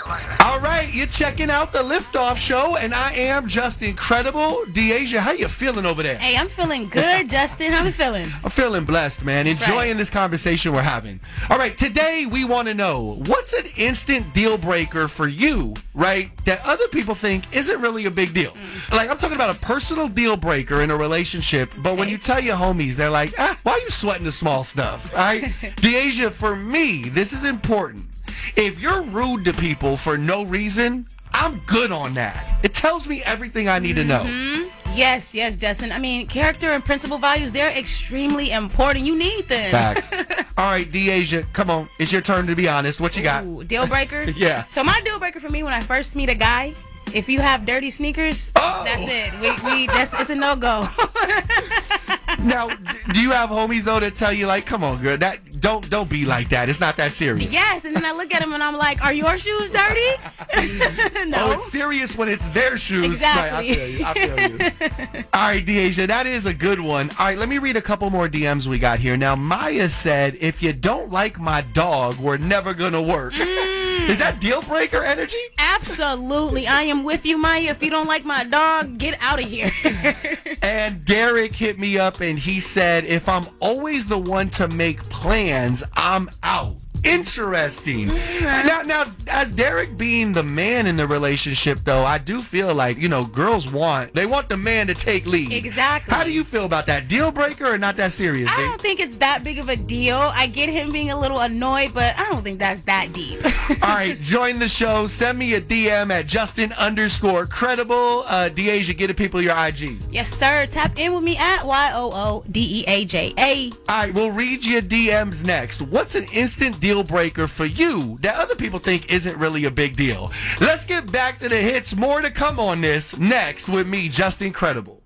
All right, you're checking out the Liftoff Show, and I am just incredible. Deasia, how you feeling over there? Hey, I'm feeling good, Justin. How you feeling? I'm feeling blessed, man. Enjoying this conversation we're having. All right, today we want to know, what's an instant deal breaker for you, right, that other people think isn't really a big deal? Like, I'm talking about a personal deal breaker in a relationship, but when you tell your homies, they're like, why are you sweating the small stuff? All right? Deasia, for me, this is important. If you're rude to people for no reason, I'm good on that. It tells me everything I need to know. Yes, Justin. I mean, character and principle values, they're extremely important. You need them. Facts. All right, Deasia, come on. It's your turn to be honest. What you got? Ooh, deal breaker? Yeah. So my deal breaker for me when I first meet a guy, if you have dirty sneakers, that's it. It's a no-go. Now, do you have homies, though, that tell you, like, come on, girl, don't be like that. It's not that serious. Yes, and then I look at him and I'm like, are your shoes dirty? No. Oh, it's serious when it's their shoes. Exactly. Right, I feel you. All right, Deasia, that is a good one. All right, let me read a couple more DMs we got here. Now, Maya said, if you don't like my dog, we're never going to work. Is that deal breaker energy? Absolutely. I am with you, Maya. If you don't like my dog, get out of here. And Derek hit me up and he said, if I'm always the one to make plans, I'm out. Interesting. Now, as Derek being the man in the relationship, though, I do feel like, girls want the man to take lead. Exactly. How do you feel about that? Deal breaker or not that serious? I don't think it's that big of a deal. I get him being a little annoyed, but I don't think that's that deep. All right, join the show. Send me a DM at Justin_credible. Deasia, get the people your IG. Yes, sir. Tap in with me at YOODEAJA. All right, we'll read your DMs next. What's an instant deal breaker for you that other people think isn't really a big deal? Let's get back to the hits. More to come on this next with me, Justin Credible.